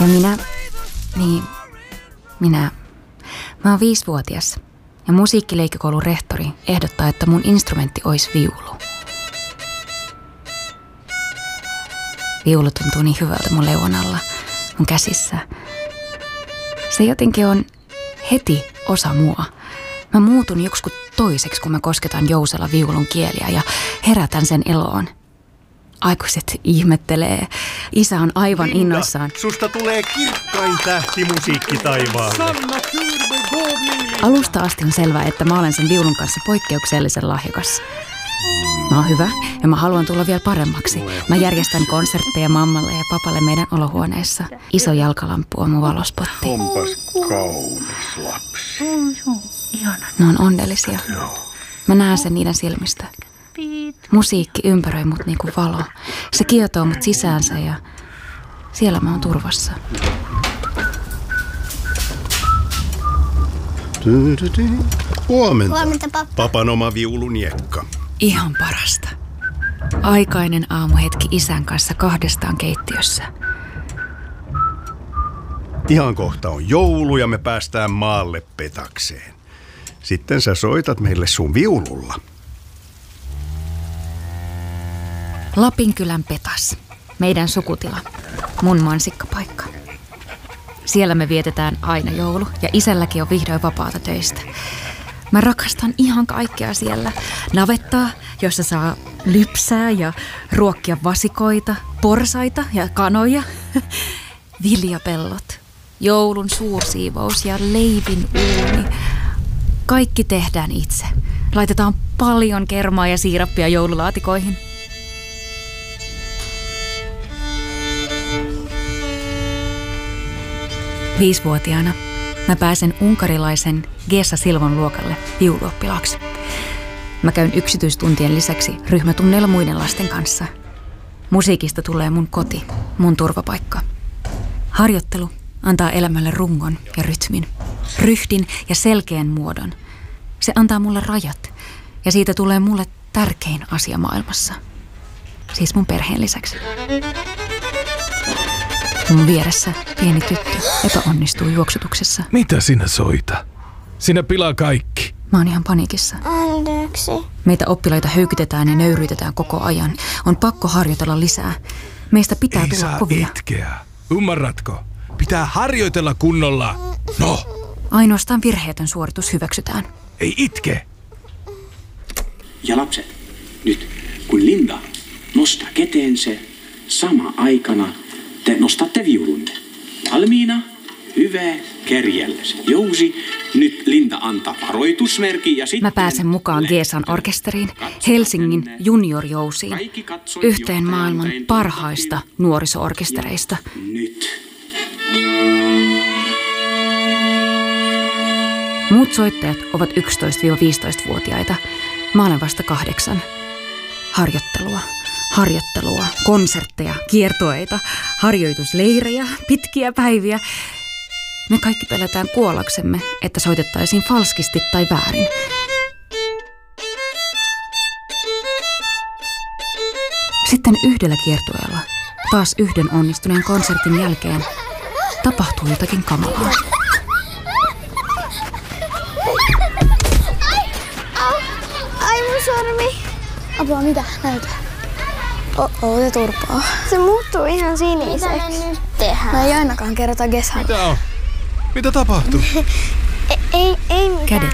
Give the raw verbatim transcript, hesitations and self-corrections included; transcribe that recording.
Ja minä, niin, minä, mä oon viisivuotias ja musiikkileikkikoulun rehtori ehdottaa, että mun instrumentti olisi viulu. Viulu tuntuu niin hyvältä mun leuan alla, mun käsissä. Se jotenkin on heti osa mua. Mä muutun joksikin toiseksi, kun mä kosketan jousella viulun kieliä ja herätän sen eloon. Aikuiset ihmettelee. Isä on aivan Linda, innoissaan. Susta tulee kirkkain tähti musiikkitaivaalle. Alusta asti on selvää, että mä olen sen viulun kanssa poikkeuksellisen lahjakas. Mä oon hyvä ja mä haluan tulla vielä paremmaksi. Mä järjestän konsertteja mammalle ja papalle meidän olohuoneessa. Iso jalkalamppu on mun valospotti. Onpas kaunis lapsi. Ne on onnellisia. Mä näen sen niiden silmistä. Musiikki ympäröi mut niinku valo. Se kietoo mut sisäänsä ja siellä mä oon turvassa. Huomenta. Huomenta, pappa. Papan oma viuluniekka. Ihan parasta. Aikainen aamuhetki isän kanssa kahdestaan keittiössä. Ihan kohta on joulu ja me päästään maalle petakseen. Sitten sä soitat meille sun viululla. Lapinkylän Petas. Meidän sukutila. Mun mansikkapaikka. Siellä me vietetään aina joulu ja isälläkin on vihdoin vapaata töistä. Mä rakastan ihan kaikkea siellä. Navettaa, jossa saa lypsää ja ruokkia vasikoita, porsaita ja kanoja. Viljapellot, joulun suursiivous ja leivin uuni. Kaikki tehdään itse. Laitetaan paljon kermaa ja siirappia joululaatikoihin. Viisivuotiaana mä pääsen unkarilaisen Gesa Silvon luokalle viuluoppilaaksi. Mä käyn yksityistuntien lisäksi ryhmätunneilla muiden lasten kanssa. Musiikista tulee mun koti, mun turvapaikka. Harjoittelu antaa elämälle rungon ja rytmin, ryhdin ja selkeän muodon. Se antaa mulle rajat ja siitä tulee mulle tärkein asia maailmassa. Siis mun perheen lisäksi. Mun vieressä pieni tyttö epäonnistuu juoksutuksessa. Mitä sinä soita? Sinä pilaa kaikki. Mä oon ihan paniikissa. Anteeksi. Meitä oppilaita höykytetään ja nöyryytetään koko ajan. On pakko harjoitella lisää. Meistä pitää Ei tulla saa kovia. itkeä. Ymmärrätkö? Pitää harjoitella kunnolla. No, Ainoastaan virheetön suoritus hyväksytään. ei itke. Ja lapset, nyt kun Linda nostaa käteensä, sama aikana te nostatte viulunne. Valmiina? Hyvä, kärjellä se jousi. Nyt Linda antaa varoitusmerkin ja sitten... Mä pääsen mukaan Gesan orkesteriin, Helsingin juniorjousiin, yhteen maailman parhaista nuoriso-orkestereista. Nyt. Muut soittajat ovat yksitoista-viisitoistavuotiaita. Mä olen vasta kahdeksan. Harjoittelua, harjoittelua, konsertteja, kiertueita, harjoitusleirejä, pitkiä päiviä. Me kaikki pelätään kuollaksemme, että soitettaisiin falskisti tai väärin. Sitten yhdellä kiertueella, taas yhden onnistuneen konsertin jälkeen, tapahtuu jotakin kamalaa. Au, ai mun sormi. Apua, mitä? Näytä. Oh, se turpaa. Se muuttuu ihan siniseksi. Mitä me nyt tehdään? Mä ei ainakaan kerrota Gesalle. Mitä on? Mitä tapahtuu? ei, ei, ei mitään. Kädet